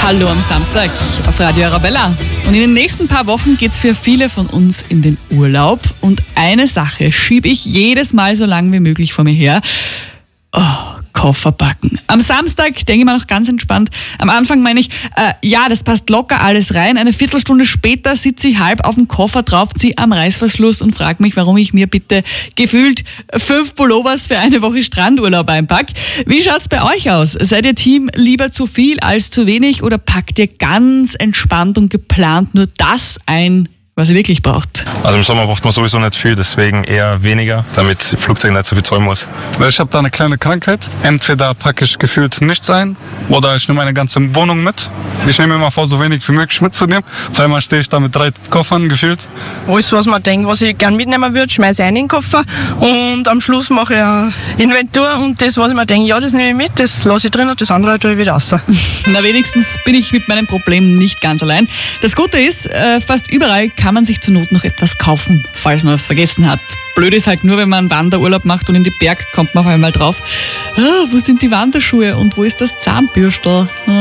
Hallo am Samstag auf Radio Arabella. Und in den nächsten paar Wochen geht's für viele von uns in den Urlaub. Und eine Sache schiebe ich jedes Mal so lang wie möglich vor mir her. Koffer packen. Am Samstag denke ich mir noch ganz entspannt. Am Anfang meine ich, das passt locker alles rein. Eine Viertelstunde später sitze ich halb auf dem Koffer drauf, ziehe am Reißverschluss und frage mich, warum ich mir bitte gefühlt 5 Pullovers für eine Woche Strandurlaub einpack. Wie schaut's bei euch aus? Seid ihr Team lieber zu viel als zu wenig oder packt ihr ganz entspannt und geplant nur das ein, was ihr wirklich braucht? Also im Sommer braucht man sowieso nicht viel, deswegen eher weniger, damit das Flugzeug nicht so viel zahlen muss. Ich habe da eine kleine Krankheit. Entweder packe ich gefühlt nichts ein oder ich nehme meine ganze Wohnung mit. Ich nehme immer vor, so wenig wie möglich mitzunehmen. Auf einmal stehe ich da mit 3 Koffern gefühlt. Alles, was man denkt, was ich gerne mitnehmen würde, schmeiße ich in den Koffer und am Schluss mache ich eine Inventur und das, was ich mir denke, ja, das nehme ich mit, das lasse ich drin und das andere tue ich wieder raus. Na, wenigstens bin ich mit meinem Problem nicht ganz allein. Das Gute ist, fast überall kann man sich zur Not noch etwas kaufen, falls man was vergessen hat. Blöd ist halt nur, wenn man einen Wanderurlaub macht und in die Berg kommt man auf einmal drauf, wo sind die Wanderschuhe und wo ist das Zahnbürstel?